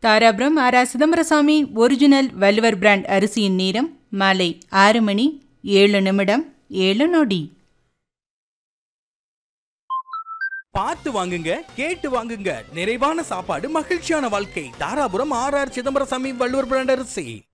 Dharapuram R. Chidambarasamy original Valluvar brand அரிசியின் நேரம் மாலை 6 மணி 7 நிமிடம் 7 நொடி. பார்த்து வாங்குங்க, கேட்டு வாங்குங்க. நிறைவான சாப்பாடு, மகிழ்ச்சியான வாழ்க்கை. தாராபுரம் ஆர். சிதம்பரசாமி வள்ளுவர் பிராண்ட் அரிசி.